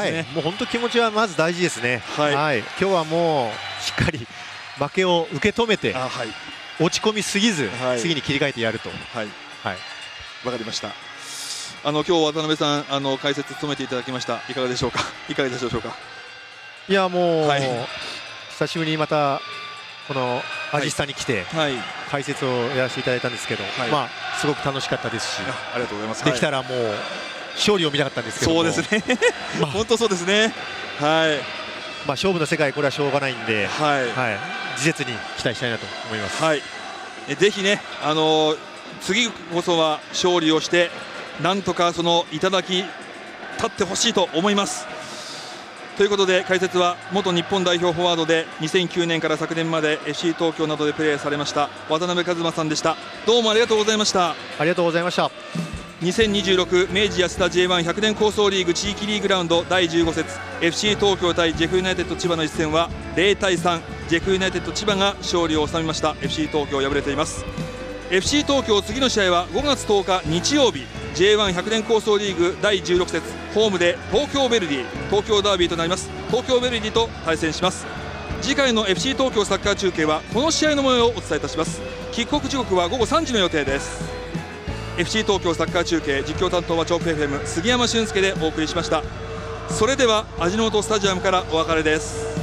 ですね。 もう本当気持ちはまず大事ですね。 はい、 今日はもうしっかり負けを受け止めて、落ち込みすぎず、次に切り替えてやると。 わかりました。今日渡辺さん解説務めていただきました。いかがでしょうか。いかがでしょうか。 いやもう、久しぶりにまたこのアジスタに来て、解説をやらせていただいたんですけど、すごく楽しかったですし、 ありがとうございます。 できたらもう勝利を見たかったんですけども、 そうですね。本当そうですね。 勝負の世界、これはしょうがないんで、次節に期待したいなと思います。 ぜひね、次こそは勝利をして、なんとかその頂立ってほしいと思います。ということで、解説は元日本代表フォワードで2009年から昨年まで FC 東京などでプレーされました渡辺一馬さんでした。どうもありがとうございました。 ありがとうございました。 2026明治安田 J1100 年構想リーグ地域リーグラウンド第15節 FC 東京対ジェフユナイテッド千葉の一戦は0対3、ジェフユナイテッド千葉が勝利を収めました。 FC 東京敗れています。 FC 東京次の試合は5月10日日曜日 J1100 年構想リーグ第16節ホームで東京ヴェルディ、東京ダービーとなります。東京ヴェルディと対戦します。次回の FC 東京サッカー中継はこの試合の模様をお伝えいたします。キックオフ時刻は午後3時の予定です。 FC 東京サッカー中継実況担当はチョーク FM 杉山俊介でお送りしました。それでは味の素スタジアムからお別れです。